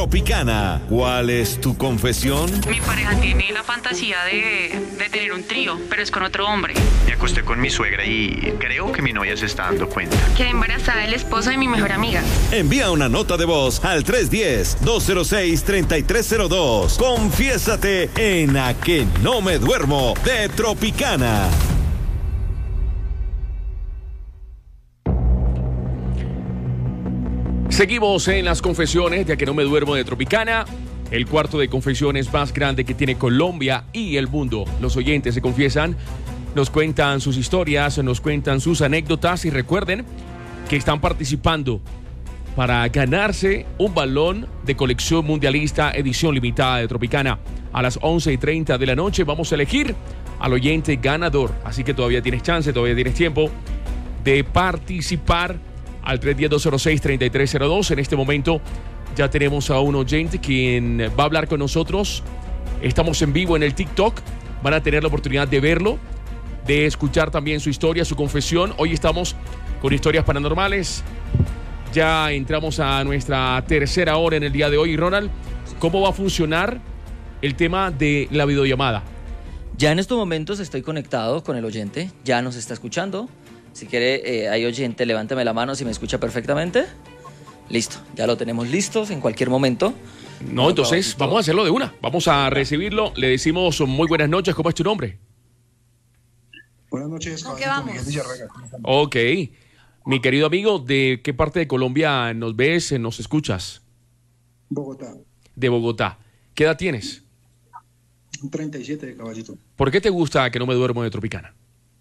Tropicana, ¿cuál es tu confesión? Mi pareja tiene la fantasía de tener un trío, pero es con otro hombre. Me acosté con mi suegra y creo que mi novia se está dando cuenta. Quedé embarazada del esposo de mi mejor amiga. Envía una nota de voz al 310-206-3302. Confiésate en A Que No Me Duermo de Tropicana. Seguimos en las confesiones de A Que No Me Duermo de Tropicana, el cuarto de confesiones más grande que tiene Colombia y el mundo. Los oyentes se confiesan, nos cuentan sus historias, nos cuentan sus anécdotas y recuerden que están participando para ganarse un balón de colección mundialista edición limitada de Tropicana. A las 11:30 de la noche vamos a elegir al oyente ganador, así que todavía tienes chance, todavía tienes tiempo de participar al 310-206-3302. En este momento ya tenemos a un oyente quien va a hablar con nosotros. Estamos en vivo en el TikTok. Van a tener la oportunidad de verlo, de escuchar también su historia, su confesión. Hoy estamos con historias paranormales. Ya entramos a nuestra tercera hora en el día de hoy. Ronald, ¿cómo va a funcionar el tema de la videollamada? Ya en estos momentos estoy conectado con el oyente. Ya nos está escuchando. Si quiere, hay oyente, levántame la mano si me escucha perfectamente. Listo, ya lo tenemos listos en cualquier momento. No, entonces vamos a hacerlo de una. Vamos a recibirlo. Le decimos muy buenas noches. ¿Cómo es tu nombre? Buenas noches, ¿Con qué vamos? Ok. Mi querido amigo, ¿de qué parte de Colombia nos ves, nos escuchas? Bogotá. De Bogotá. ¿Qué edad tienes? 37 de Caballito. ¿Por qué te gusta Que No Me Duermo de Tropicana?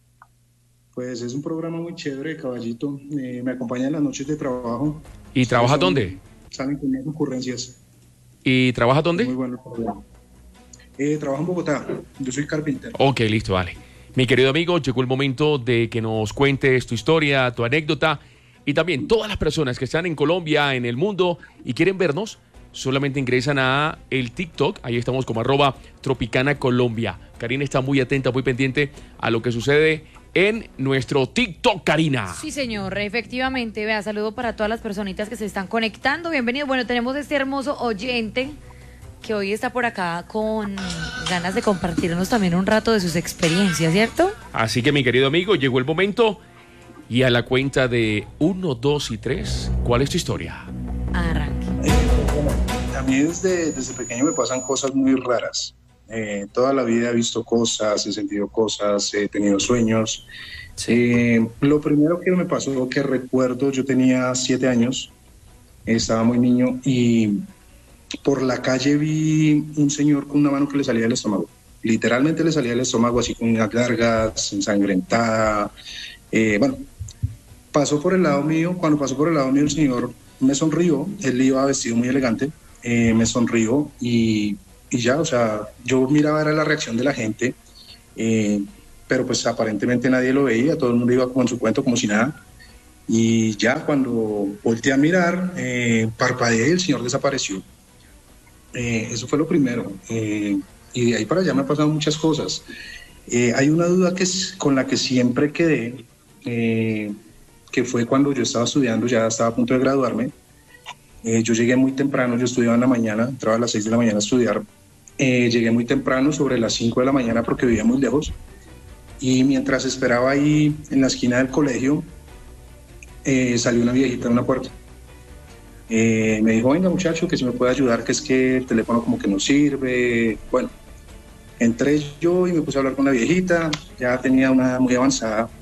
Pues es un programa muy chévere, Caballito. Me acompaña en las noches de trabajo. ¿Y trabajas dónde? Salen con unas ocurrencias. ¿Y trabajas dónde? Muy bueno el programa. Trabajo en Bogotá. Yo soy carpintero. Ok, listo, vale. Mi querido amigo, llegó el momento de que nos cuentes tu historia, tu anécdota y también todas las personas que están en Colombia, en el mundo y quieren vernos, solamente ingresan a el TikTok. Ahí estamos como @Tropicana Colombia. Karina está muy atenta, muy pendiente a lo que sucede en nuestro TikTok, Karina. Sí, señor, efectivamente. Vea, saludo para todas las personitas que se están conectando. Bienvenido. Bueno, tenemos este hermoso oyente que hoy está por acá con ganas de compartirnos también un rato de sus experiencias, ¿cierto? Así que, mi querido amigo, llegó el momento y a la cuenta de 1, 2 y 3, ¿cuál es tu historia? Arranque. A mí desde pequeño me pasan cosas muy raras. Toda la vida he visto cosas, he sentido cosas, he tenido sueños. Sí. Lo primero que me pasó, que recuerdo, yo tenía 7 años, estaba muy niño y por la calle vi un señor con una mano que le salía del estómago. Literalmente le salía del estómago así con unas gargas, ensangrentada. Bueno, pasó por el lado mío. Cuando pasó por el lado mío el señor me sonrió. Él iba vestido muy elegante. Me sonrió y ya, o sea, yo miraba era la reacción de la gente, pero pues aparentemente nadie lo veía, todo el mundo iba con su cuento como si nada. Y ya cuando volteé a mirar, parpadeé y el señor desapareció. Eso fue lo primero. Y de ahí para allá me han pasado muchas cosas. Hay una duda con la que siempre quedé, que fue cuando yo estaba estudiando, ya estaba a punto de graduarme. Yo llegué muy temprano, yo estudiaba en la mañana, entraba a las 6 de la mañana a estudiar. Llegué muy temprano, sobre las 5 de la mañana, porque vivía muy lejos. Y mientras esperaba ahí en la esquina del colegio, salió una viejita de una puerta. Me dijo, venga muchacho, que si me puede ayudar, que es que el teléfono como que no sirve. Bueno, entré yo y me puse a hablar con la viejita, ya tenía una muy avanzada.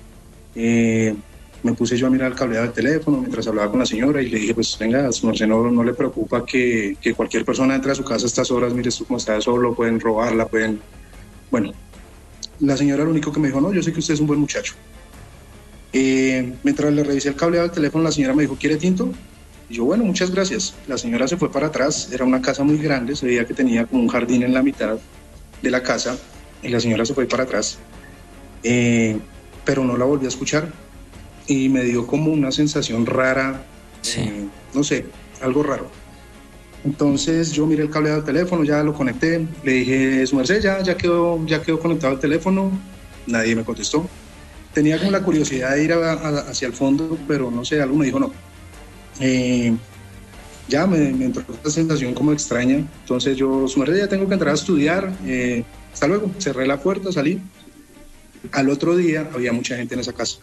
Me puse yo a mirar el cableado del teléfono mientras hablaba con la señora y le dije, pues venga, no le preocupa que cualquier persona entre a su casa a estas horas, mire tú cómo está solo, pueden robarla, pueden... Bueno, la señora lo único que me dijo, no, yo sé que usted es un buen muchacho. Mientras le revisé el cableado del teléfono, la señora me dijo, ¿quiere tinto? Y yo, bueno, muchas gracias. La señora se fue para atrás, era una casa muy grande, se veía que tenía como un jardín en la mitad de la casa, y la señora se fue para atrás, pero no la volví a escuchar. Y me dio como una sensación rara, sí. No sé, algo raro. Entonces yo miré el cableado del teléfono, ya lo conecté, le dije, su merced, ya quedó conectado el teléfono, nadie me contestó. Tenía como la curiosidad de ir hacia el fondo, pero no sé, algo me dijo no. ya me entró esta sensación como extraña. Entonces yo, su merced, ya tengo que entrar a estudiar. Hasta luego, cerré la puerta, salí. Al otro día había mucha gente en esa casa.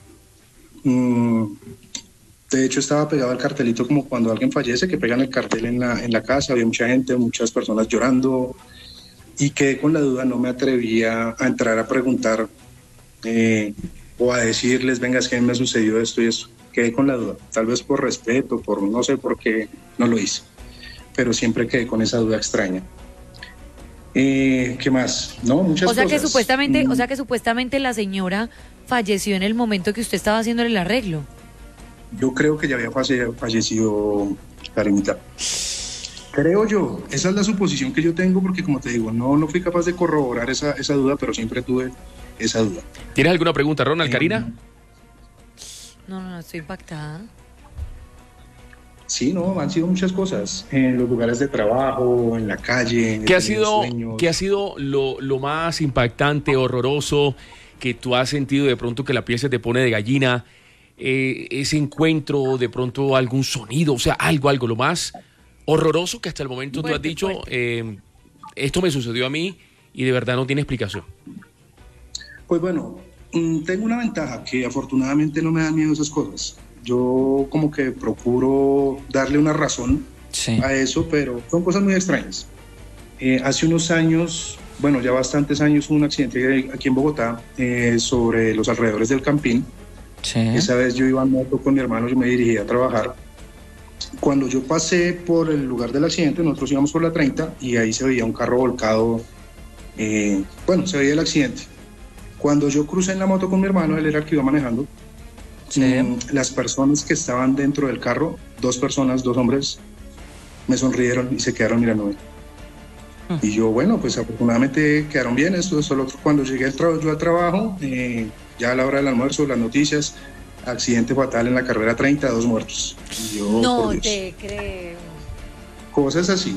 De hecho, estaba pegado el cartelito como cuando alguien fallece, que pegan el cartel en la casa. Había mucha gente, muchas personas llorando. Y quedé con la duda, no me atrevía a entrar a preguntar o a decirles, venga, es que me sucedió esto y eso. Quedé con la duda, tal vez por respeto, por no sé por qué no lo hice, pero siempre quedé con esa duda extraña. ¿Qué más? No, muchas cosas. O sea que supuestamente la señora falleció en el momento que usted estaba haciendo el arreglo. Yo creo que ya había fallecido Karimita. Creo yo, esa es la suposición que yo tengo, porque como te digo, no fui capaz de corroborar esa duda, pero siempre tuve esa duda. ¿Tienes alguna pregunta, Ronald, Karina? No, estoy impactada. Sí, no, han sido muchas cosas, en los lugares de trabajo, en la calle. ¿Qué ha sido lo más impactante, horroroso que tú has sentido de pronto que la piel se te pone de gallina? Ese encuentro, de pronto algún sonido, o sea, algo, lo más horroroso que hasta el momento tú has dicho, esto me sucedió a mí y de verdad no tiene explicación. Pues bueno, tengo una ventaja, que afortunadamente no me dan miedo esas cosas. Yo como que procuro darle una razón a eso, pero son cosas muy extrañas. Hace unos años, bueno, ya bastantes años, hubo un accidente aquí en Bogotá sobre los alrededores del Campín. Sí. Esa vez yo iba en moto con mi hermano, yo me dirigía a trabajar. Cuando yo pasé por el lugar del accidente, nosotros íbamos por la 30 y ahí se veía un carro volcado. Se veía el accidente. Cuando yo crucé en la moto con mi hermano, él era el que iba manejando. Las personas que estaban dentro del carro, 2 personas, 2 hombres, me sonrieron y se quedaron mirándome. Y yo, bueno, pues afortunadamente quedaron bien. Eso es solo cuando llegué yo al trabajo, ya a la hora del almuerzo, las noticias, accidente fatal en la carrera 30, 2 muertos. Y yo, no te creo. Cosas así.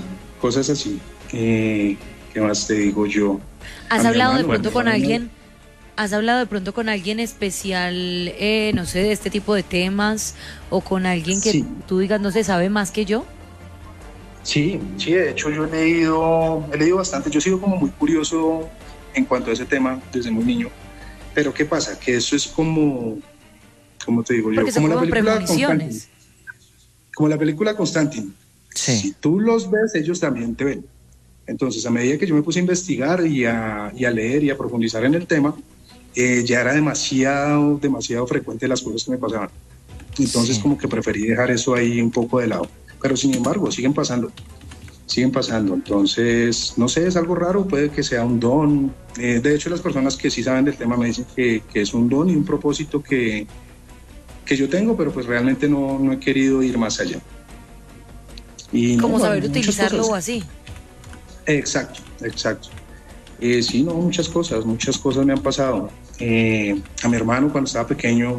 ¿Qué más te digo yo? ¿Has hablado de pronto con alguien? ¿Has hablado de pronto con alguien especial, no sé, de este tipo de temas? ¿O con alguien que tú digas, no se sabe más que yo? Sí, de hecho yo he leído bastante. Yo he sido como muy curioso en cuanto a ese tema desde muy niño. Pero ¿qué pasa? Que eso es como te digo yo, como la película Constantine. Como la película Constantine. Sí. Si tú los ves, ellos también te ven. Entonces, a medida que yo me puse a investigar y a leer y a profundizar en el tema, ya era demasiado frecuente las cosas que me pasaban. Entonces, como que preferí dejar eso ahí un poco de lado. Pero sin embargo, siguen pasando. Entonces, no sé, es algo raro, puede que sea un don. De hecho, las personas que sí saben del tema me dicen que es un don y un propósito que yo tengo, pero pues realmente no he querido ir más allá. Y ¿cómo saber utilizarlo o así? Exacto. Sí, no, muchas cosas me han pasado. A mi hermano cuando estaba pequeño.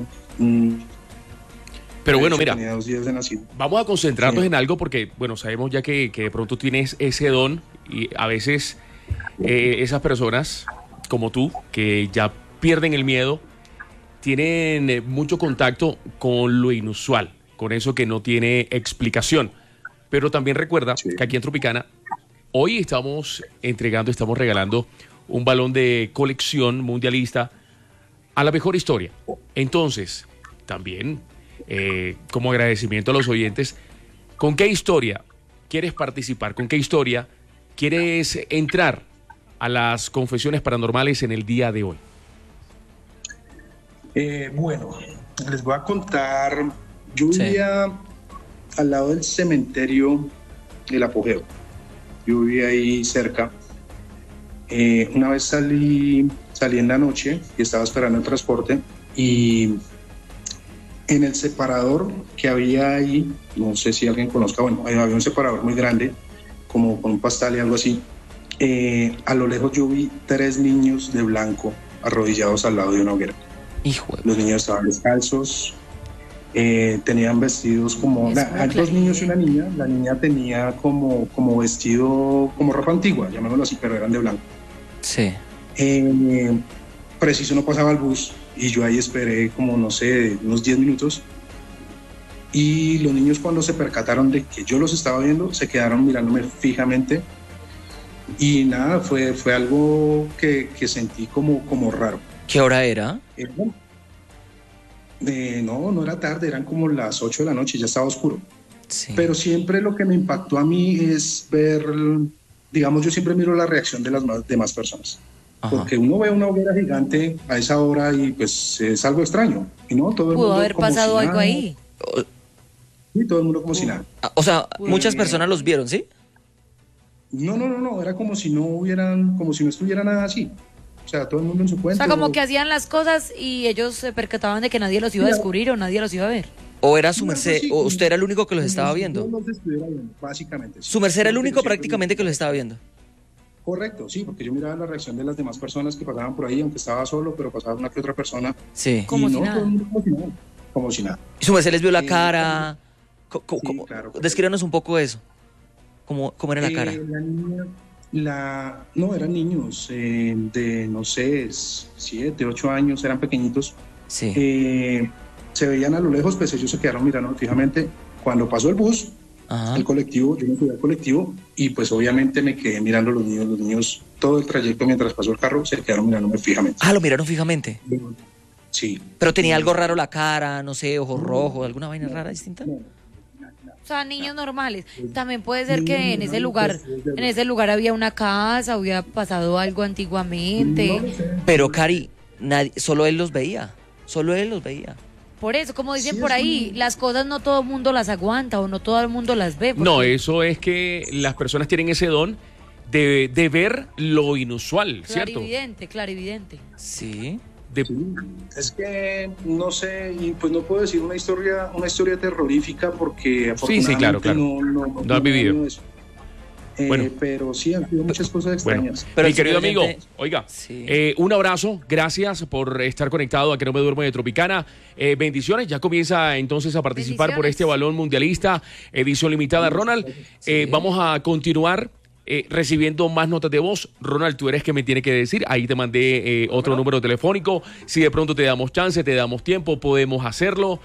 Pero bueno, mira, tenía 2 días de nacido. Vamos a concentrarnos en algo porque, bueno, sabemos ya que de pronto tienes ese don y a veces esas personas como tú, que ya pierden el miedo, tienen mucho contacto con lo inusual, con eso que no tiene explicación. Pero también recuerda que aquí en Tropicana hoy estamos regalando un balón de colección mundialista a la mejor historia. Entonces, también, como agradecimiento a los oyentes, ¿con qué historia quieres participar? ¿Con qué historia quieres entrar a las confesiones paranormales en el día de hoy? Bueno, les voy a contar. Yo vivía al lado del cementerio del Apogeo. Yo vivía ahí cerca. Una vez salí en la noche y estaba esperando el transporte y en el separador que había ahí, no sé si alguien conozca, bueno, había un separador muy grande, como con un pastel y algo así. A lo lejos yo vi 3 niños de blanco arrodillados al lado de una hoguera. Los niños estaban descalzos, tenían vestidos como... Hay 2 niños y una niña. La niña tenía como vestido, como ropa antigua, llamémoslo así, pero eran de blanco. Sí. Preciso no pasaba el bus y yo ahí esperé como, no sé, unos 10 minutos y los niños cuando se percataron de que yo los estaba viendo, se quedaron mirándome fijamente y nada, fue algo que sentí como raro. ¿Qué hora era? No era tarde, eran como las 8 de la noche, ya estaba oscuro. Sí. Pero siempre lo que me impactó a mí es ver, digamos, yo siempre miro la reacción de las demás personas. Ajá. Porque uno ve una hoguera gigante a esa hora y pues es algo extraño. Y no, todo el Pudo mundo haber como pasado si algo nada. ahí. Sí, todo el mundo como si nada. O sea, muchas personas los vieron, ¿sí? No, era como si no estuviera nada así. O sea, todo el mundo en su O cuento. sea, como que hacían las cosas y ellos se percataban de que nadie los iba a descubrir o nadie los iba a ver. ¿O era su Sí, merced, sí, o usted era el único que los como estaba si viendo? no los estuviera viendo, básicamente. Su merced era el Porque único yo siempre- prácticamente que los estaba viendo. Correcto, sí, porque yo miraba la reacción de las demás personas que pasaban por ahí, aunque estaba solo, pero pasaba una que otra persona. Sí. Como y si no, nada. todo el mundo como si nada. Como si nada. ¿Y su merced les vio la Sí, cara? Sí, claro. Descríbanos un poco eso. ¿Cómo era la cara? La niña, no, eran niños de, no sé, 7, 8 años, eran pequeñitos. Sí. Se veían a lo lejos, pues ellos se quedaron mirando fijamente. Cuando pasó el bus, Ajá. el colectivo, yo me subí al colectivo y pues obviamente me quedé mirando a los niños todo el trayecto mientras pasó el carro, se quedaron mirándome fijamente. Ah, lo miraron fijamente. Sí. Pero tenía algo raro la cara, no sé, ojos rojos, alguna vaina rara distinta. O sea, niños normales. También puede ser que en ese lugar había una casa, había pasado algo antiguamente. Pero Cari, solo él los veía. Solo él los veía. Por eso, como dicen Sí, por es ahí, las cosas no todo el mundo las aguanta o no todo el mundo las ve. No, porque- eso es que las personas tienen ese don de ver lo inusual, ¿cierto? Clarividente. Sí. Es que no sé, y pues no puedo decir una historia terrorífica porque afortunadamente claro. No has vivido. tenido eso. Bueno. Pero sí han sido muchas cosas Bueno, extrañas. Pero mi el querido señor amigo, oyente- oiga, Sí. un abrazo, gracias por estar conectado a Que No Me Duermo de Tropicana. Bendiciones, ya comienza entonces a participar por Bendiciones. este balón mundialista, edición limitada. Ronald, vamos a continuar recibiendo más notas de voz. Ronald, tú eres que me tiene que decir, ahí te mandé otro número telefónico, si de pronto te damos chance, te damos tiempo, podemos hacerlo.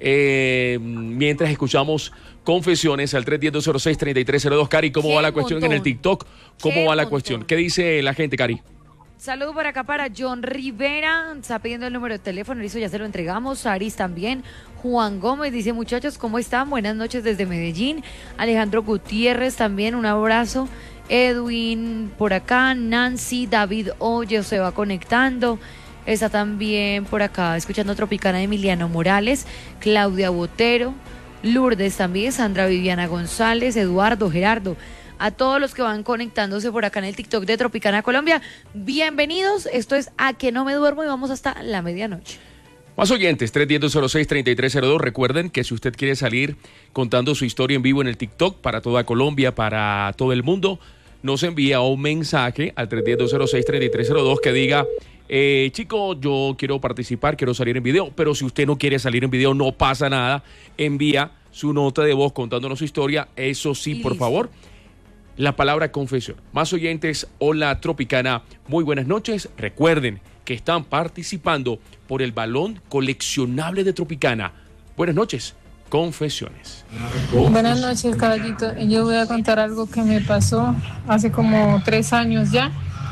Mientras escuchamos confesiones al 310-206-3302. Cari, ¿cómo ¡Qué va la cuestión en el montón! TikTok? ¿Cómo ¡Qué va la montón! cuestión? ¿Qué dice la gente, Cari? Saludo por acá para John Rivera, está pidiendo el número de teléfono, listo, ya se lo entregamos. Aris también. Juan Gómez dice, muchachos, ¿cómo están? Buenas noches desde Medellín. Alejandro Gutiérrez también, un abrazo. Edwin por acá, Nancy, David Hoyo se va conectando. Está también por acá escuchando Tropicana, Emiliano Morales, Claudia Botero, Lourdes también, Sandra Viviana González, Eduardo, Gerardo. A todos los que van conectándose por acá en el TikTok de Tropicana Colombia, bienvenidos. Esto es A Que No Me Duermo y vamos hasta la medianoche. Más oyentes, 310-206-3302. Recuerden que si usted quiere salir contando su historia en vivo en el TikTok para toda Colombia, para todo el mundo, nos envía un mensaje al 310-206-3302 que diga, chico, yo quiero participar, quiero salir en video, pero si usted no quiere salir en video, no pasa nada. Envía su nota de voz contándonos su historia. Eso sí, Y por listo. favor. La palabra confesión. Más oyentes, hola Tropicana, muy buenas noches. Recuerden que están participando por el balón coleccionable de Tropicana. Buenas noches, confesiones. Buenas noches, caballito. Yo voy a contar algo que me pasó hace como 3 años ya.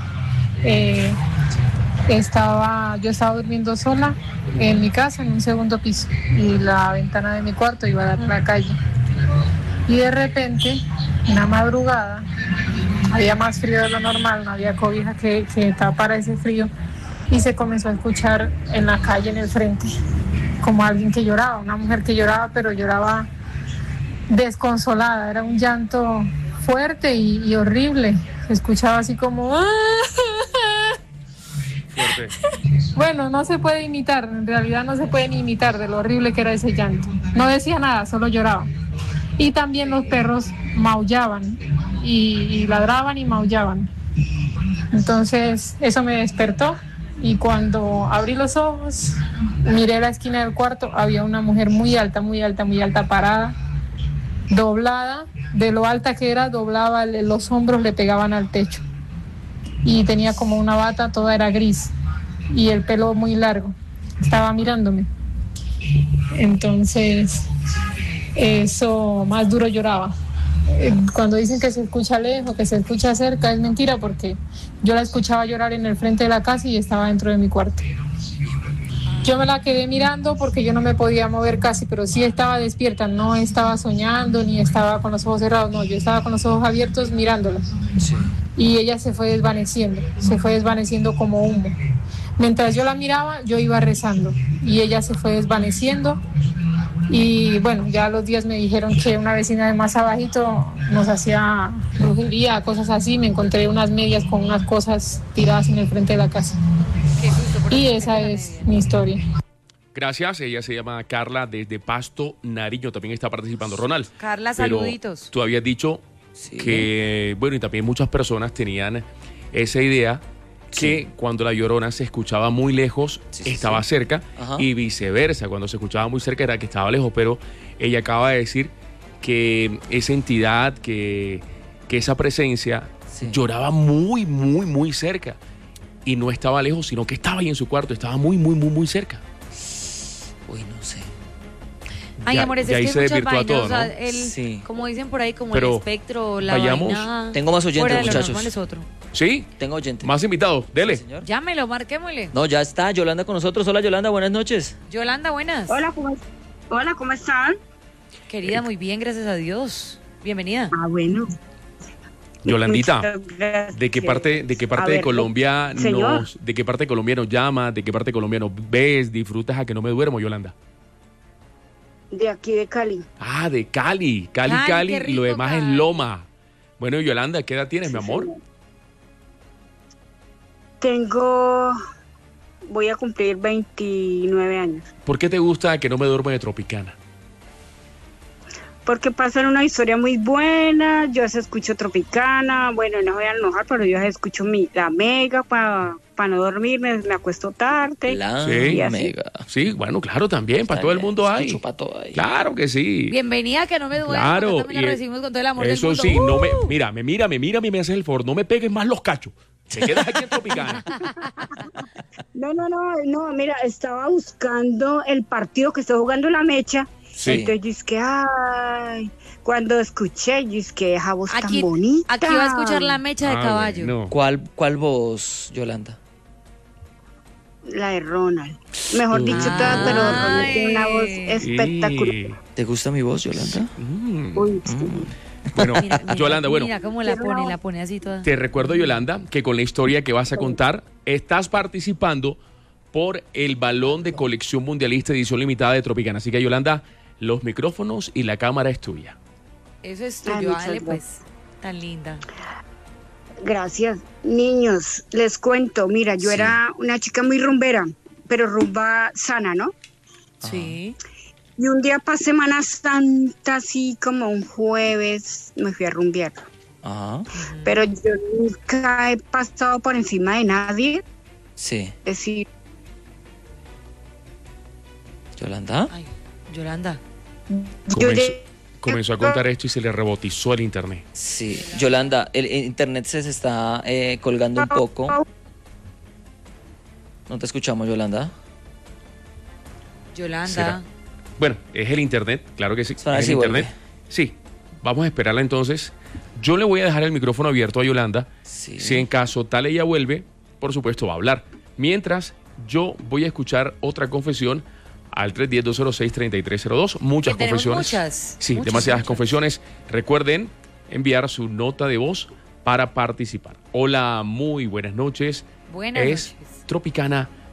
Yo estaba durmiendo sola en mi casa, en un segundo piso, y la ventana de mi cuarto iba a dar a la calle. Y de repente, en la madrugada, había más frío de lo normal, no había cobija que tapara ese frío, y se comenzó a escuchar en la calle, en el frente, como alguien que lloraba, una mujer que lloraba, pero lloraba desconsolada, era un llanto fuerte y horrible, se escuchaba así como... Fuerte. Bueno, no se puede imitar, en realidad no se puede ni imitar de lo horrible que era ese llanto. No decía nada, solo lloraba. Y también los perros maullaban y ladraban y maullaban. Entonces eso me despertó y cuando abrí los ojos, miré la esquina del cuarto, había una mujer muy alta, parada, doblada, de lo alta que era, doblaba los hombros, le pegaban al techo. Y tenía como una bata, toda era gris y el pelo muy largo. Estaba mirándome. Entonces eso más duro lloraba. Cuando dicen que se escucha lejos, que se escucha cerca, es mentira, porque yo la escuchaba llorar en el frente de la casa y estaba dentro de mi cuarto. Yo me la quedé mirando porque yo no me podía mover casi, pero sí estaba despierta, no estaba soñando ni estaba con los ojos cerrados, no, yo estaba con los ojos abiertos mirándola. Sí. Y ella se fue desvaneciendo como humo. Mientras yo la miraba, yo iba rezando y ella se fue desvaneciendo. Y bueno, ya los días me dijeron que una vecina de más abajito nos hacía brujería, cosas así. Me encontré unas medias con unas cosas tiradas en el frente de la casa. Y esa es mi historia. Gracias, ella se llama Carla desde Pasto, Nariño, también está participando. Ronald. Carla, pero saluditos. Tú habías dicho que, bueno, y también muchas personas tenían esa idea que cuando la Llorona se escuchaba muy lejos, estaba cerca. Ajá. Y viceversa, cuando se escuchaba muy cerca era que estaba lejos, pero ella acaba de decir que esa entidad, que esa presencia lloraba muy, muy, muy cerca y no estaba lejos, sino que estaba ahí en su cuarto, estaba muy, muy, muy, muy cerca. Uy, no sé. Ay, amores, es que hay muchas vainas, todo, ¿no? o sea, como dicen por ahí, como pero el espectro, la vayamos. vaina. Tengo más oyentes, muchachos. Es otro. ¿Sí? Tengo oyentes. Más invitados, dele. Sí, llámelo, marquémosle. No, ya está Yolanda con nosotros. Hola, Yolanda, buenas noches. Yolanda, buenas. Hola, ¿cómo están? Querida, muy bien, gracias a Dios. Bienvenida. Ah, bueno. Yolandita, ¿de qué parte de Colombia nos llama? ¿De qué parte de Colombia nos ves? ¿Disfrutas a que no me duermo, Yolanda? De aquí de Cali. Ah, de Cali. Cali, rico, y lo demás Cali. Es Loma. Bueno, Yolanda, ¿qué edad tienes, mi amor? Voy a cumplir 29 años. ¿Por qué te gusta que no me duermo de Tropicana? Porque pasan una historia muy buena, yo se escucho Tropicana, bueno, no voy a enojar, pero yo escucho la Mega para no dormir, me acuesto tarde. La Mega. Sí, bueno, claro, también, para todo el mundo hay. Para todo ahí. Claro que sí. Bienvenida, que no me duermo. Claro. También la recibimos con todo el amor eso del mundo. Sí, no me mira y me haces el favor, no me pegues más los cachos. Te quedas aquí en Tropicana. No, mira, estaba buscando el partido que está jugando la Mecha. Sí. Entonces yo es que, cuando escuché, yo es que esa voz tan bonita. Aquí va a escuchar la Mecha de caballo. No. ¿Cuál voz, Yolanda? La de Ronald. Mejor dicho, toda, pero Ronald tiene una voz espectacular. ¿Te gusta mi voz, Yolanda? Uy, sí. Bueno, Yolanda, mira cómo la pone así toda. Te recuerdo, Yolanda, que con la historia que vas a contar, estás participando por el balón de colección mundialista edición limitada de Tropicana. Así que, Yolanda, los micrófonos y la cámara es tuya. Eso es tuyo, dale pues, tan linda. Gracias. Niños, les cuento, mira, yo era una chica muy rumbera, pero rumba sana, ¿no? Sí. Y un día para Semana Santa, así como un jueves, me fui a rumbear. Ajá. Pero yo nunca he pasado por encima de nadie. Sí. Es decir, ¿Yolanda? Ay, Yolanda. Comenzó a contar esto y se le rebotizó el internet. Sí, Yolanda, el internet se está colgando un poco. No te escuchamos, Yolanda. Yolanda. ¿Será? Bueno, es el internet, claro que sí. Es el internet. Sí, vamos a esperarla entonces. Yo le voy a dejar el micrófono abierto a Yolanda. Sí. Si en caso tal ella vuelve, por supuesto va a hablar. Mientras, yo voy a escuchar otra confesión al 310-206-3302. Muchas confesiones. Sí, demasiadas confesiones. Recuerden enviar su nota de voz para participar. Hola, muy buenas noches. Buenas noches. Tropicana